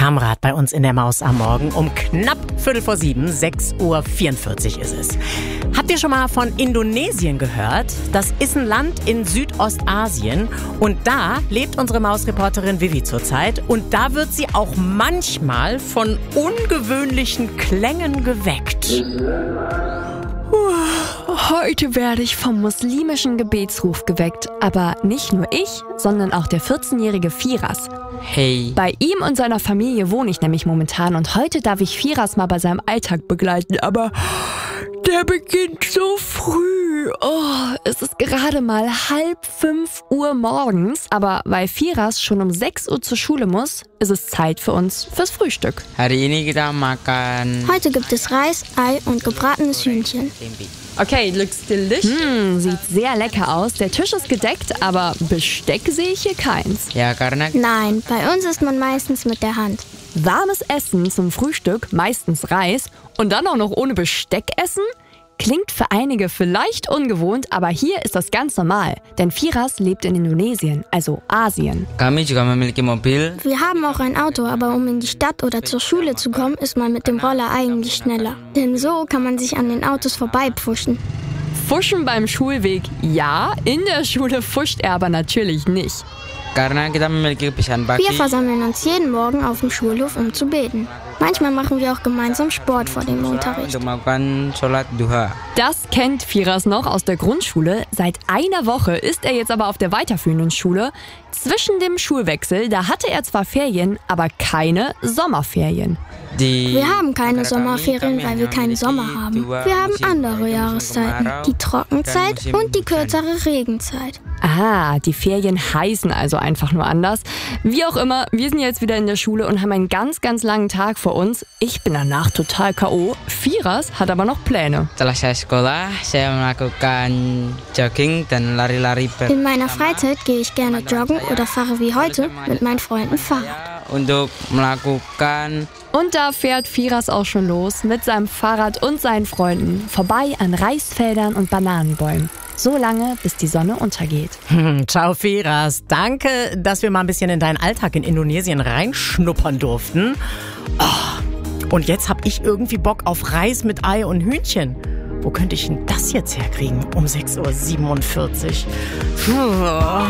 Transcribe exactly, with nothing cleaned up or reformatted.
Kamrat bei uns in der Maus am Morgen. Um knapp Viertel vor sieben, sechs Uhr vierundvierzig ist es. Habt ihr schon mal von Indonesien gehört? Das ist ein Land in Südostasien und da lebt unsere Mausreporterin Vivi zurzeit und da wird sie auch manchmal von ungewöhnlichen Klängen geweckt. Heute werde ich vom muslimischen Gebetsruf geweckt. Aber nicht nur ich, sondern auch der vierzehnjährige Firas. Hey. Bei ihm und seiner Familie wohne ich nämlich momentan und heute darf ich Firas mal bei seinem Alltag begleiten. Aber der beginnt so früh. Oh, es ist gerade mal halb fünf Uhr morgens. Aber weil Firas schon um sechs Uhr zur Schule muss, ist es Zeit für uns fürs Frühstück. Hari ini kita makan. Heute gibt es Reis, Ei und gebratenes Hühnchen. Okay, looks delicious. Hm, sieht sehr lecker aus. Der Tisch ist gedeckt, aber Besteck sehe ich hier keins. Ja, karena Nein, bei uns isst man meistens mit der Hand. Warmes Essen zum Frühstück, meistens Reis, und dann auch noch ohne Besteck essen? Klingt für einige vielleicht ungewohnt, aber hier ist das ganz normal. Denn Firas lebt in Indonesien, also Asien. kami juga memiliki mobil. Wir haben auch ein Auto, aber um in die Stadt oder zur Schule zu kommen, ist man mit dem Roller eigentlich schneller. Denn so kann man sich an den Autos vorbeipfuschen. Fuschen beim Schulweg, ja. In der Schule fuscht er aber natürlich nicht. Karena kita memiliki kebiasaan pagi. Wir versammeln uns jeden Morgen auf dem Schulhof, um zu beten. Manchmal machen wir auch gemeinsam Sport vor dem Unterricht. Untuk melakukan sholat duha. Das kennt Firas noch aus der Grundschule. Seit einer Woche ist er jetzt aber auf der weiterführenden Schule. Zwischen dem Schulwechsel, da hatte er zwar Ferien, aber keine Sommerferien. Die Wir haben keine Sommerferien, weil wir keinen Sommer haben. Wir haben andere Jahreszeiten. Die Trockenzeit und die kürzere Regenzeit. Ah, die Ferien heißen also einfach nur anders. Wie auch immer, wir sind jetzt wieder in der Schule und haben einen ganz, ganz langen Tag vor uns. Ich bin danach total K O Firas hat aber noch Pläne. Setelah saya sekolah, saya melakukan jogging dan lari-lari ber- In meiner Freizeit gehe ich gerne joggen oder fahre wie heute mit meinen Freunden Fahrrad. untuk melakukan. Und da fährt Firas auch schon los mit seinem Fahrrad und seinen Freunden vorbei an Reisfeldern und Bananenbäumen. So lange, bis die Sonne untergeht. Hm, ciao Firas, danke, dass wir mal ein bisschen in deinen Alltag in Indonesien reinschnuppern durften. Oh, und jetzt hab ich irgendwie Bock auf Reis mit Ei und Hühnchen. Wo könnte ich denn das jetzt herkriegen um sechs Uhr siebenundvierzig? Puh.